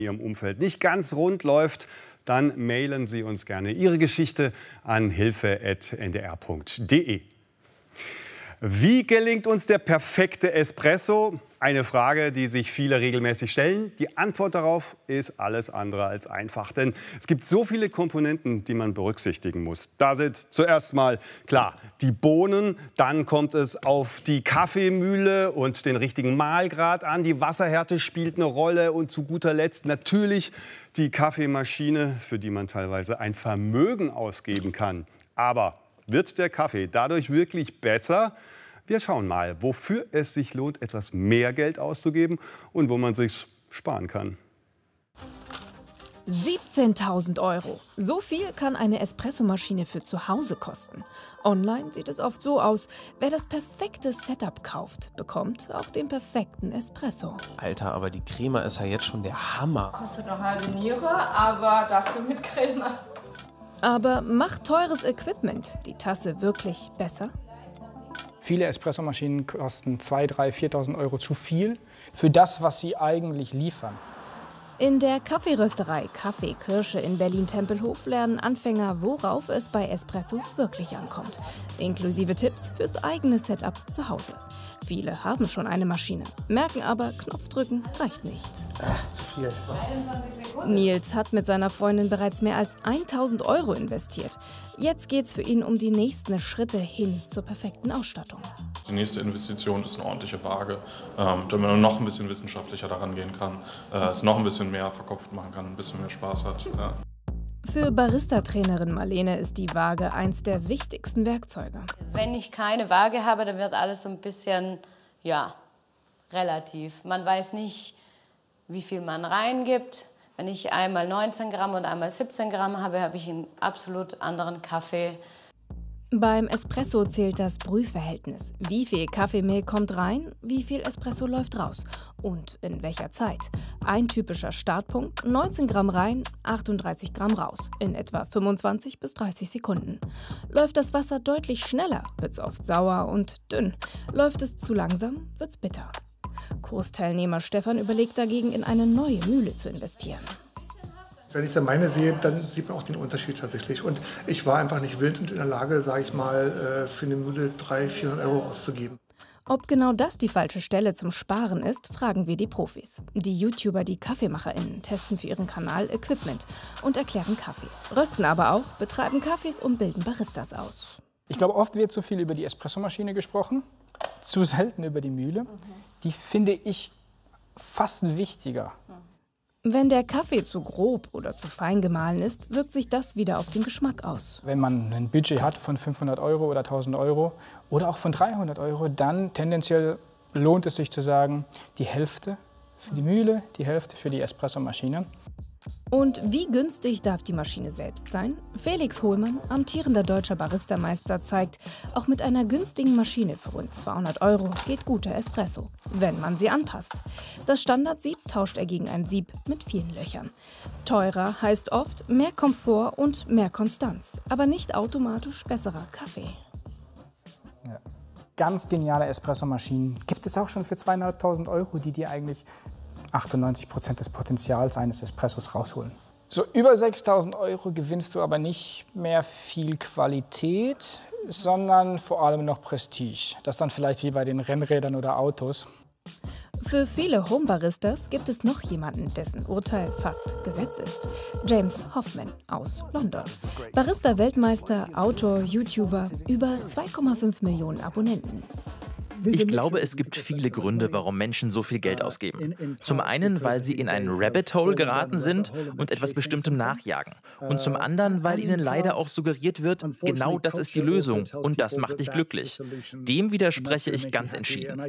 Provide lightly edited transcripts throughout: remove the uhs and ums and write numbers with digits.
Ihrem Umfeld nicht ganz rund läuft, dann mailen Sie uns gerne Ihre Geschichte an hilfe@ndr.de. Wie gelingt uns der perfekte Espresso? Eine Frage, die sich viele regelmäßig stellen. Die Antwort darauf ist alles andere als einfach. Denn es gibt so viele Komponenten, die man berücksichtigen muss. Da sind zuerst mal, klar, die Bohnen. Dann kommt es auf die Kaffeemühle und den richtigen Mahlgrad an. Die Wasserhärte spielt eine Rolle. Und zu guter Letzt natürlich die Kaffeemaschine, für die man teilweise ein Vermögen ausgeben kann. Aber wird der Kaffee dadurch wirklich besser? Wir schauen mal, wofür es sich lohnt, etwas mehr Geld auszugeben und wo man sich sparen kann. 17.000 €. So viel kann eine Espressomaschine für zu Hause kosten. Online sieht es oft so aus, wer das perfekte Setup kauft, bekommt auch den perfekten Espresso. Alter, aber die Crema ist ja jetzt schon der Hammer. Kostet noch halbe Niere, aber dafür mit Crema. Aber macht teures Equipment die Tasse wirklich besser? Viele Espressomaschinen kosten 2.000, 3.000, 4.000 € zu viel für das, was sie eigentlich liefern. In der Kaffeerösterei Kaffee Kirsche in Berlin-Tempelhof lernen Anfänger, worauf es bei Espresso wirklich ankommt. Inklusive Tipps fürs eigene Setup zu Hause. Viele haben schon eine Maschine, merken aber, Knopfdrücken reicht nicht. Ach, zu viel. Nils hat mit seiner Freundin bereits mehr als 1.000 € investiert. Jetzt geht's für ihn um die nächsten Schritte hin zur perfekten Ausstattung. Die nächste Investition ist eine ordentliche Waage, damit man noch ein bisschen wissenschaftlicher daran gehen kann, es noch ein bisschen mehr verkopft machen kann, ein bisschen mehr Spaß hat. Ja. Für Barista-Trainerin Marlene ist die Waage eins der wichtigsten Werkzeuge. Wenn ich keine Waage habe, dann wird alles so ein bisschen, ja, relativ. Man weiß nicht, wie viel man reingibt. Wenn ich einmal 19 Gramm und einmal 17 Gramm habe, habe ich einen absolut anderen Kaffee. Beim Espresso zählt das Brühverhältnis. Wie viel Kaffeemehl kommt rein, wie viel Espresso läuft raus und in welcher Zeit. Ein typischer Startpunkt: 19 Gramm rein, 38 Gramm raus, in etwa 25 bis 30 Sekunden. Läuft das Wasser deutlich schneller, wird es oft sauer und dünn. Läuft es zu langsam, wird es bitter. Kursteilnehmer Stefan überlegt dagegen, in eine neue Mühle zu investieren. Wenn ich dann meine sehe, dann sieht man auch den Unterschied tatsächlich. Und ich war einfach nicht willens und in der Lage, sage ich mal, für eine Mühle 300, 400 € auszugeben. Ob genau das die falsche Stelle zum Sparen ist, fragen wir die Profis. Die YouTuber, die KaffeemacherInnen, testen für ihren Kanal Equipment und erklären Kaffee. Rösten aber auch, betreiben Kaffees und bilden Baristas aus. Ich glaube, oft wird zu viel über die Espressomaschine gesprochen, zu selten über die Mühle. Die finde ich fast wichtiger. Wenn der Kaffee zu grob oder zu fein gemahlen ist, wirkt sich das wieder auf den Geschmack aus. Wenn man ein Budget hat von 500 € oder 1.000 € oder auch von 300 €, dann tendenziell lohnt es sich zu sagen, die Hälfte für die Mühle, die Hälfte für die Espressomaschine. Und wie günstig darf die Maschine selbst sein? Felix Hohlmann, amtierender deutscher Baristameister, zeigt, auch mit einer günstigen Maschine für rund 200 € geht guter Espresso, wenn man sie anpasst. Das Standardsieb tauscht er gegen ein Sieb mit vielen Löchern. Teurer heißt oft mehr Komfort und mehr Konstanz, aber nicht automatisch besserer Kaffee. Ja. Ganz geniale Espressomaschinen gibt es auch schon für 2.500 €, die dir eigentlich 98% des Potenzials eines Espressos rausholen. So über 6.000 € gewinnst du aber nicht mehr viel Qualität, sondern vor allem noch Prestige. Das dann vielleicht wie bei den Rennrädern oder Autos. Für viele Homebaristas gibt es noch jemanden, dessen Urteil fast Gesetz ist. James Hoffman aus London. Barista-Weltmeister, Autor, YouTuber, über 2,5 Millionen Abonnenten. Ich glaube, es gibt viele Gründe, warum Menschen so viel Geld ausgeben. Zum einen, weil sie in ein Rabbit Hole geraten sind und etwas Bestimmtem nachjagen. Und zum anderen, weil ihnen leider auch suggeriert wird, genau das ist die Lösung und das macht dich glücklich. Dem widerspreche ich ganz entschieden.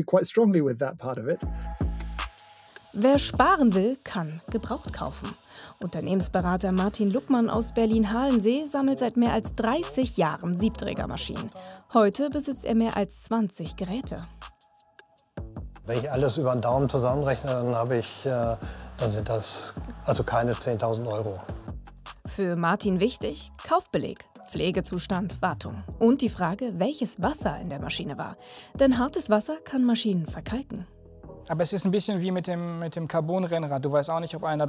Wer sparen will, kann gebraucht kaufen. Unternehmensberater Martin Luckmann aus Berlin-Halensee sammelt seit mehr als 30 Jahren Siebträgermaschinen. Heute besitzt er mehr als 20 Geräte. Wenn ich alles über den Daumen zusammenrechne, dann sind das also keine 10.000 €. Für Martin wichtig: Kaufbeleg, Pflegezustand, Wartung. Und die Frage, welches Wasser in der Maschine war. Denn hartes Wasser kann Maschinen verkalken. Aber es ist ein bisschen wie mit dem Carbon-Rennrad. Du weißt auch nicht, ob einer